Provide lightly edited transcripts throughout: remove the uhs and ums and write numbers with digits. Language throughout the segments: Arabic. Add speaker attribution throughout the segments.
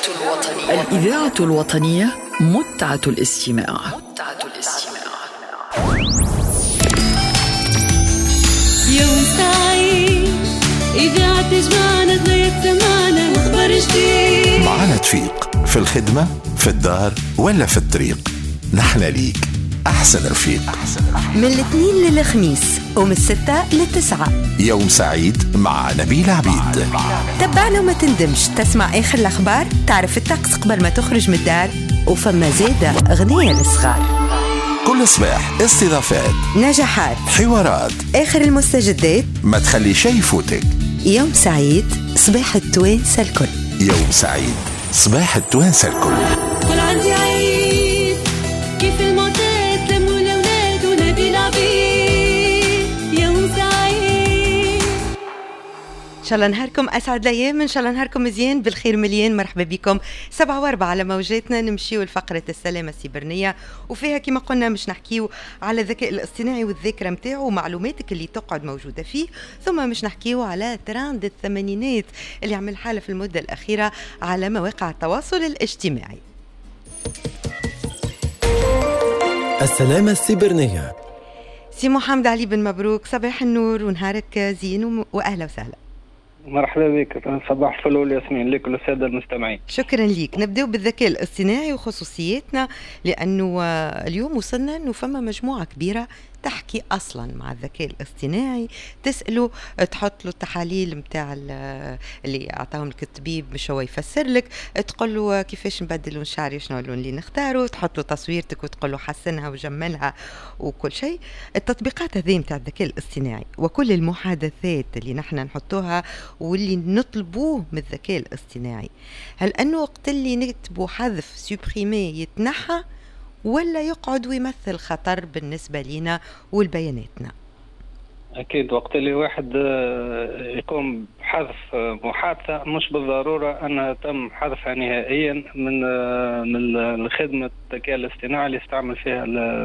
Speaker 1: الإذاعة الوطنية متعة الاستماع.
Speaker 2: يوم سعيد إذاعة تجمعنا تغير زماننا أخبار جديد.
Speaker 3: معنا توفيق في الخدمة في الدار ولا في الطريق، نحن ليك أحسن رفيق.
Speaker 4: من الاثنين للخميس ومن 6 ل9
Speaker 3: يوم سعيد مع نبيل عبيد.
Speaker 4: تابعنا وما تندمش، تسمع آخر الأخبار، تعرف الطقس قبل ما تخرج من الدار، وفما زيادة أغنية للصغار.
Speaker 3: كل صباح استضافات،
Speaker 4: نجاحات،
Speaker 3: حوارات،
Speaker 4: آخر المستجدات،
Speaker 3: ما تخلي شي يفوتك.
Speaker 4: يوم سعيد صباح التوانسة الكل.
Speaker 3: يوم سعيد صباح التوانسة الكل.
Speaker 2: كل عندي عيد كيف المعتاد، لموا الأولاد ونبيل عبيد. يوم سعيد
Speaker 4: إن شاء الله نهاركم أسعد الأيام، إن شاء الله نهاركم مزيان بالخير مليان. مرحبا بكم 7:04 على موجاتنا. نمشيو لفقرة السلامة السيبرانية، وفيها كما قلنا مش نحكيو على الذكاء الاصطناعي والذاكرة متاعه ومعلوماتك اللي تقعد موجودة فيه، ثم مش نحكيو على تراند الثمانينات اللي عمل حالة في المدة الأخيرة على مواقع التواصل الاجتماعي.
Speaker 5: السلامة السيبرانية.
Speaker 4: سي محمد علي بن مبروك، صباح النور ونهارك زين وأهلا وسهلا.
Speaker 6: مرحبا بك، صباح الفل والياسمين لكل السادة المستمعين.
Speaker 4: شكرا ليك. نبدأ بالذكاء الاصطناعي وخصوصياتنا، لأنه اليوم وصلنا أنه فما مجموعة كبيرة تحكي أصلا مع الذكاء الاصطناعي، تسأله، تحط له التحاليل متاع اللي أعطاهم لك الطبيب مش هو يفسر لك، تقول له كيفاش نبدل لون شعري، شنو اللون اللي نختاره، تحط له تصويرتك وتقول له حسنها وجملها وكل شيء. التطبيقات هذه متاع الذكاء الاصطناعي وكل المحادثات اللي نحن نحطوها واللي نطلبوه من الذكاء الاصطناعي، هل أنه وقت اللي نكتبوا حذف سوبريمي يتنحى ولا يقعد ويمثل خطر بالنسبة لنا والبياناتنا؟
Speaker 6: أكيد وقت اللي واحد يقوم بحذف محادثة مش بالضرورة أنها تم حذفها نهائيا من الخدمة الذكاء الاصطناعي اللي يستعمل فيها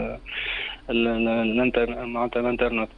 Speaker 6: الانترنت.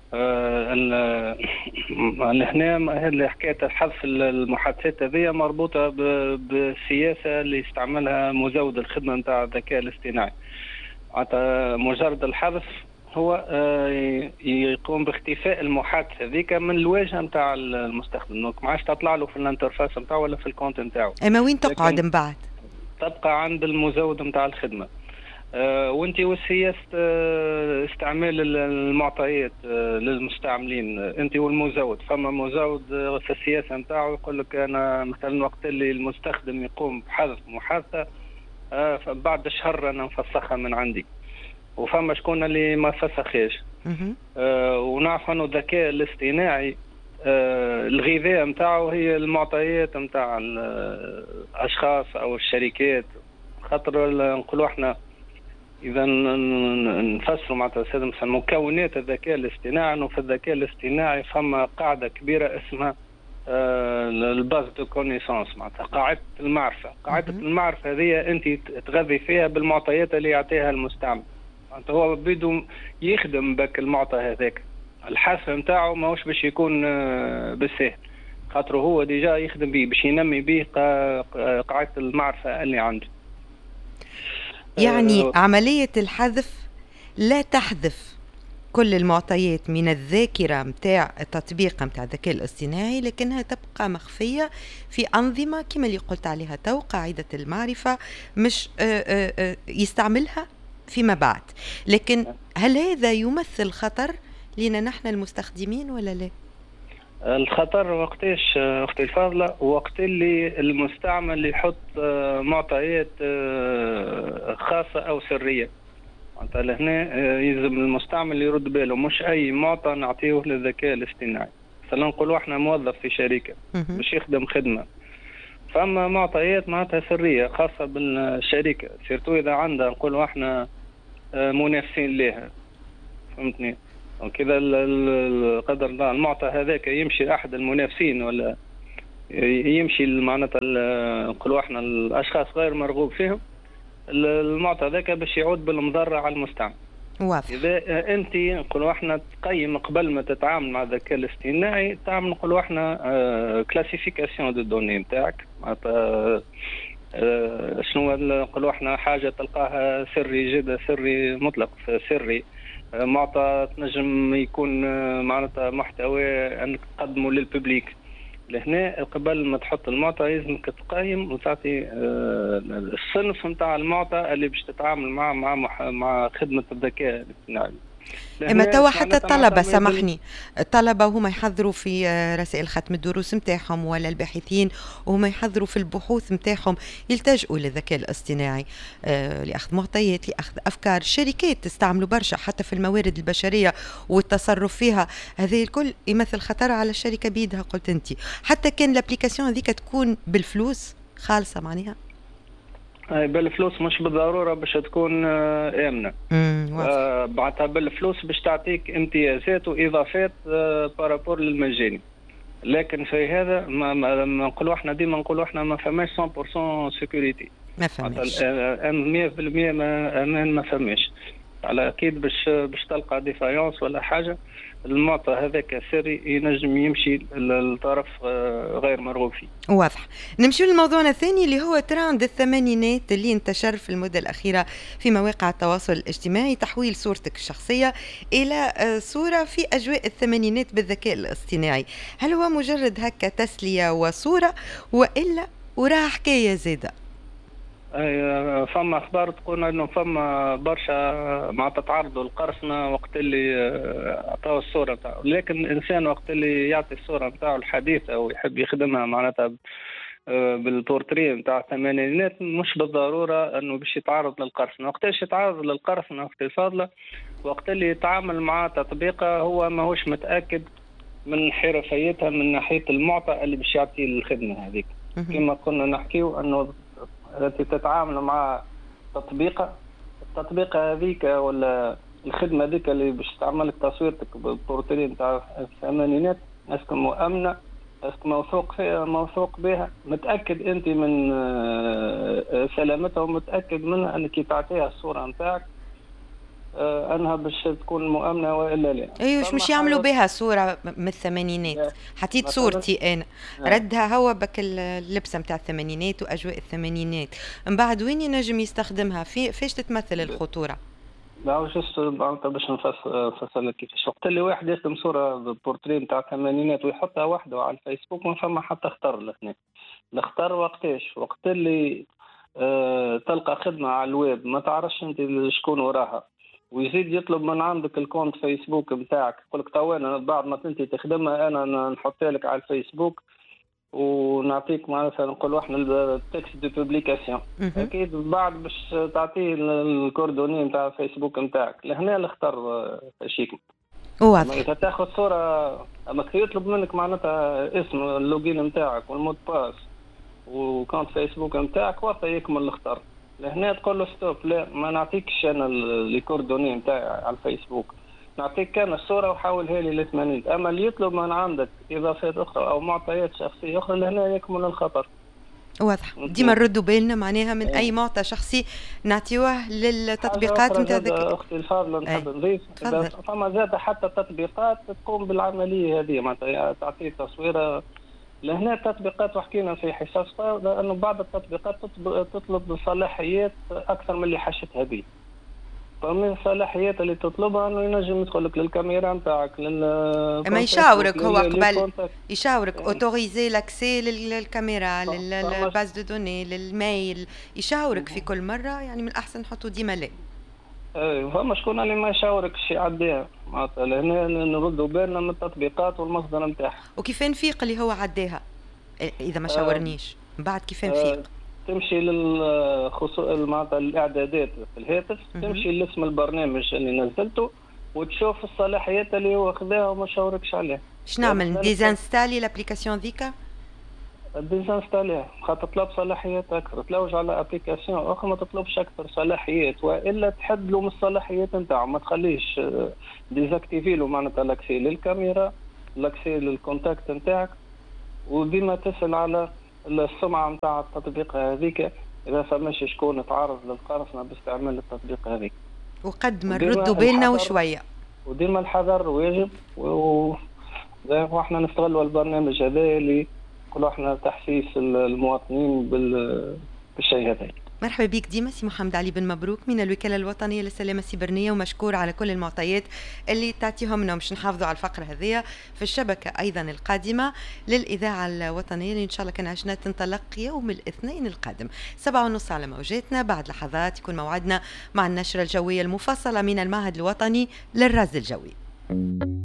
Speaker 6: هنا حكاية حذف المحادثات هذه مربوطة بالسياسة اللي يستعملها مزود الخدمة نتاع الذكاء الاصطناعي. مجرد الحذف هو يقوم باختفاء المحادثة ذيك من الواجهة نتاع المستخدم، ما عادش تطلع له في الانترفاس نتاعو ولا في الكونت نتاعو.
Speaker 4: اما وين تقعد من بعد؟ تبقى
Speaker 6: عند المزود نتاع الخدمة. وانت وسياسة استعمال المعطيات للمستعملين، انت والمزود. فما مزود في السياسة نتاعو يقول لك انا مثلا وقت اللي المستخدم يقوم بحذف محادثة بعد شهر انا نفسخها من عندي، وفما شكون اللي ما فسخهاش. ونعرف انه الذكاء الاصطناعي الغذاء نتاعو هي المعطيات نتاع الاشخاص او الشركات. خاطر نقولوا احنا إذا نفسروا مع السادة مثلا مكونات الذكاء الاصطناعي، أنه في الذكاء الاصطناعي فما قاعدة كبيرة اسمها الباز دو كونيسانس، معناتها قاعدة المعرفة. قاعدة المعرفة هذه أنت تغذي فيها بالمعطيات اللي يعطيها المستعمل. معناتها هو بده يخدم بك المعطى هذاك، الحاسة نتاعو ماهوش باش يكون بالسهل، خاطر هو ديجا يخدم به باش ينمي به قاعدة المعرفة اللي عنده.
Speaker 4: يعني عملية الحذف لا تحذف كل المعطيات من الذاكرة متاع التطبيق متاع الذكاء الاصطناعي، لكنها تبقى مخفية في أنظمة كما اللي قلت عليها تو، قاعدة المعرفة، مش يستعملها فيما بعد. لكن هل هذا يمثل خطر لنا نحن المستخدمين ولا لا؟
Speaker 6: الخطر وقتاش اختي الفاضله؟ وقت اللي المستعمل يحط معطيات خاصه او سريه. معناتها لهنا يلزم المستعمل يرد باله، مش اي معطى نعطيه للذكاء الاصطناعي. مثلا نقولوا احنا موظف في شركه باش يخدم خدمه، فما معطيات معناتها سريه خاصه بالشركه، سيرتو اذا عندها نقولوا احنا منافسين لها، فهمتني؟ وكذا قدر الله المعطى هذاك يمشي لأحد المنافسين ولا يمشي معناتها نقولوا احنا الاشخاص غير مرغوب فيهم، المعطى هذاك باش يعود بالمضره على المستعمل.
Speaker 4: واضح.
Speaker 6: اذا انت نقولوا احنا تقيم قبل ما تتعامل مع الذكاء الاصطناعي، تعمل نقولوا احنا كلاسيفيكاسيون دو دوني نتاعك، معناتها شنو نقولوا احنا حاجه تلقاها سري جدا، سري مطلق، سري معطى تنجم يكون معناتها محتوى انك تقدمه للببليك. لهنا قبل ما تحط المعطى لازمك تقيم وتعطي الصنف نتاع المعطى اللي باش تتعامل مع خدمه الذكاء الاصطناعي.
Speaker 4: اما توا حتى الطلبه، سامحني، الطلبه وهما يحضروا في رسائل ختم الدروس نتاعهم ولا الباحثين وهما يحضروا في البحوث نتاعهم يلتجئوا للذكاء الاصطناعي لاخذ معطيات، لاخذ افكار. الشركات تستعملوا برشا حتى في الموارد البشريه والتصرف فيها، هذا الكل يمثل خطر على الشركه بيدها. قلت انت حتى كان الابليكاسيون هذيك تكون بالفلوس خالصه معناها،
Speaker 6: بالفلوس مش بالضروره باش تكون امنه. بعدها بالفلوس باش تعطيك امتيازات واضافات بارابور للمجاني. لكن في هذا ما نقولوا احنا ديما نقولوا احنا ما فماش 100% سيكوريتي،
Speaker 4: ما فماش
Speaker 6: 100% امان ما فماش. على اكيد باش تلقى ديفايونس ولا حاجه، المعطى هذاك سري ينجم يمشي للطرف غير مرغوب فيه.
Speaker 4: واضح. نمشي لموضوعنا الثاني اللي هو ترند الثمانينات اللي انتشر في المدة الأخيرة في مواقع التواصل الاجتماعي، تحويل صورتك الشخصية إلى صورة في أجواء الثمانينات بالذكاء الاصطناعي. هل هو مجرد هكا تسلية وصورة وإلا وراها حكاية زادة؟
Speaker 6: فما اخبار تقول انه فما برشا مع تتعرضوا القرصنه وقت اللي عطاو الصوره نتاعو، لكن الانسان وقت اللي يعطي الصوره نتاعو الحديثه ويحب يخدمها معناتها بالبورتريه نتاع الثمانينات مش بالضروره انه باش يتعرض للقرصنه. وقتاش يتعرض للقرصنه وقت فاضله؟ وقت اللي يتعامل مع تطبيقه هو ماهوش متاكد من حرفيتها من ناحيه المعطى اللي باش يعطي الخدمه هذيك. كما كنا نحكيو انه التي تتعامل مع التطبيقة هذيك ولا الخدمة هذيك اللي باش تعمل لك تصويرتك بالبورتريه نتاع الثمانينات، اسك مؤمنة، اسك موثوق بها، متأكد انت من سلامتها ومتأكد منها انك تعطيها الصورة نتاعك انها باش تكون مؤمنه والا لا.
Speaker 4: ايوه مش يعملوا بها صوره من الثمانينات، حطيت صورتي انا ردها هو بك اللبسه نتاع الثمانينات واجواء الثمانينات، من بعد وين ينجم يستخدمها فيش تتمثل الخطوره؟
Speaker 6: لا جست باش نفصل لك كيفاش. وقت اللي واحد يخدم صوره بالبورتريه نتاع الثمانينات ويحطها وحده على الفيسبوك ما فما حتى خطر الاثنين. الخطر وقتاش؟ وقت اللي تلقى خدمه على الويب ما تعرفش انت شكون وراها، ويزيد يطلب من عندك الكونت فيسبوك نتاعك، يقول لك تو انا بعد ما انت تخدمها انا نحطها لك على الفيسبوك ونعطيك معناتها نقولوا احنا التكست دو بوبليكاسيون. اكيد بعد باش تعطيه الكوردوني نتاع الفيسبوك نتاعك. لهنا الخطر فشيك.
Speaker 4: واضح.
Speaker 6: اذا تاخذ صوره اما يطلب منك معناتها اسم اللوجين نتاعك والمود باس وكونت فيسبوك نتاعك وقت يكمل الخطر. لهنا تقول له ستوب، لا ما نعطيكش انا لي كوردوني نتاعي على الفيسبوك، نعطيك كان الصوره وحولها لي ل80. اما اللي يطلب من عندك اضافات اخرى او معطيات شخصيه اخرى لهنا يكمن الخطر.
Speaker 4: واضح. ديما نردوا بالنا معناها من اي معطى شخصي نعطيوه للتطبيقات نتاع الذكاء.
Speaker 6: اختي الفاضله نحب نضيف فما زاد حتى تطبيقات تقوم بالعمليه هذه معناتها تعطي تصويره. لهنا التطبيقات وحكينا في حصص لانه بعض التطبيقات تطلب صلاحيات اكثر من اللي حشتها به. فمن الصلاحيات اللي تطلبها انه ينجم يدخل لك للكاميرا نتاعك
Speaker 4: اما يشاورك هو قبل يشاورك اوتوريزي لاكسي للكاميرا للباز دو دوني للميل، يشاورك في كل مره. يعني من الاحسن نحطوا ديما لا.
Speaker 6: فما شكون اللي ما يشاوركش يعديها معناتها. لهنا نردوا بالنا من التطبيقات والمصدر نتاعها.
Speaker 4: وكيف نفيق اللي هو عداها اذا ما شاورنيش؟ من بعد كيف نفيق؟
Speaker 6: تمشي معناتها الاعدادات في الهاتف، تمشي لاسم البرنامج اللي نزلته وتشوف الصلاحيات اللي هو خذاها وما شاوركش عليها.
Speaker 4: اش نعمل؟ ديزانستالي الابليكاسيون ذيكا؟
Speaker 6: ديزانستاليها خاطر تطلب صلاحيات اكثر، تلوج على ابليكاسيون اخرى ما تطلبش اكثر صلاحيات، والا تحد له من الصلاحيات نتاعو، ما تخليش ديزاكتيفي له معناتها لاكسي للكاميرا، لاكسي للكونتاكت نتاعك، وديما تسال على السمعه نتاع التطبيق هذيك اذا فماش شكون تعرض للقرصنه باستعمال التطبيق هذيك.
Speaker 4: وقد ما نردوا بالنا وشويه.
Speaker 6: وديما الحذر واجب، واحنا نستغلوا البرنامج هذا اللي نقولوا احنا تحسيس المواطنين الشيء هذا.
Speaker 4: مرحبا بك ديما سي محمد علي بن مبروك من الوكالة الوطنية للسلامة السيبرانية، ومشكور على كل المعطيات اللي تعطيهم لنا باش نحافظوا على الفقرة هذه في الشبكة أيضا القادمة للإذاعة الوطنية اللي إن شاء الله كان عشنا تنطلق يوم الاثنين القادم 7:30 على موجاتنا. بعد لحظات يكون موعدنا مع النشرة الجوية المفصلة من المعهد الوطني للرصد الجوي.